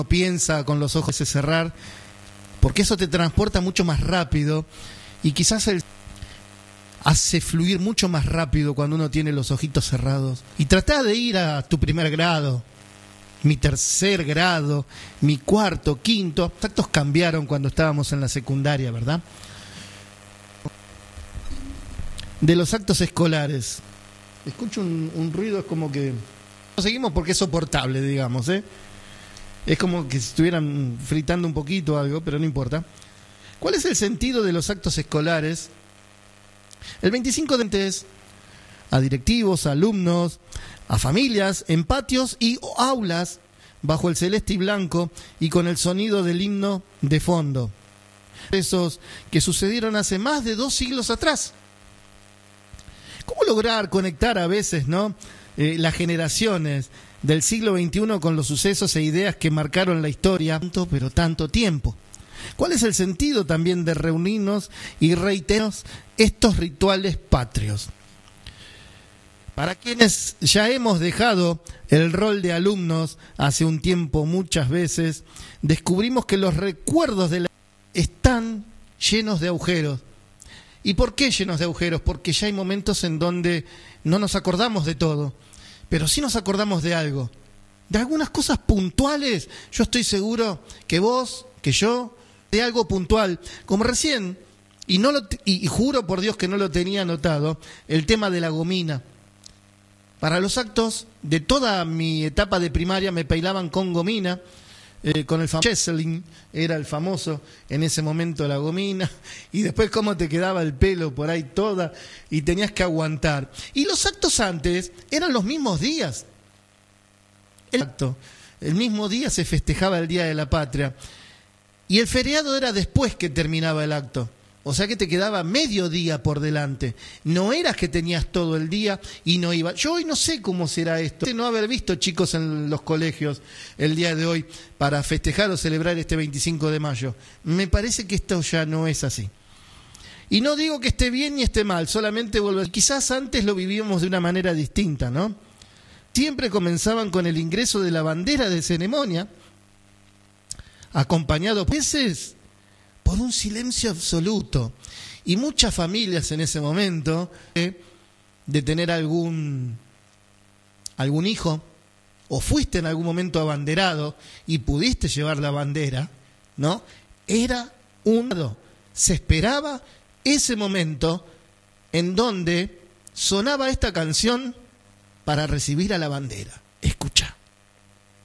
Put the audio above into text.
piensa con los ojos de cerrar, porque eso te transporta mucho más rápido y quizás hace fluir mucho más rápido cuando uno tiene los ojitos cerrados. Y trata de ir a tu primer grado, mi tercer grado, mi cuarto, quinto. Los actos cambiaron cuando estábamos en la secundaria, ¿verdad? De los actos escolares. Escucho un ruido, es como que... Seguimos porque es soportable, digamos, ¿eh? Es como que si estuvieran fritando un poquito algo, pero no importa. ¿Cuál es el sentido de los actos escolares? El 25 de enero, a directivos, a alumnos, a familias, en patios y aulas, bajo el celeste y blanco y con el sonido del himno de fondo. Esos que sucedieron hace más de 2 siglos atrás. ¿Cómo lograr conectar a veces, ¿no? Las generaciones del siglo XXI con los sucesos e ideas que marcaron la historia, pero tanto tiempo? ¿Cuál es el sentido también de reunirnos y reiterar estos rituales patrios? Para quienes ya hemos dejado el rol de alumnos hace un tiempo muchas veces, descubrimos que los recuerdos de la están llenos de agujeros. ¿Y por qué llenos de agujeros? Porque ya hay momentos en donde no nos acordamos de todo, pero sí nos acordamos de algo, de algunas cosas puntuales. Yo estoy seguro que vos, que yo, de algo puntual, como recién, y juro por Dios que no lo tenía anotado, el tema de la gomina. Para los actos de toda mi etapa de primaria me peilaban con gomina, con el famoso Cheselin, era el famoso en ese momento la gomina, y después cómo te quedaba el pelo por ahí toda, y tenías que aguantar. Y los actos antes eran los mismos días. El mismo día se festejaba el Día de la Patria, y el feriado era después que terminaba el acto. O sea que te quedaba medio día por delante. No eras que tenías todo el día y no iba. Yo hoy no sé cómo será esto. No haber visto chicos en los colegios el día de hoy para festejar o celebrar este 25 de mayo. Me parece que esto ya no es así. Y no digo que esté bien ni esté mal, solamente vuelvo. Quizás antes lo vivíamos de una manera distinta, ¿no? Siempre comenzaban con el ingreso de la bandera de ceremonia, acompañado a veces por un silencio absoluto, y muchas familias en ese momento de tener algún hijo, o fuiste en algún momento abanderado y pudiste llevar la bandera, ¿no? Se esperaba ese momento en donde sonaba esta canción para recibir a la bandera. Escuchá.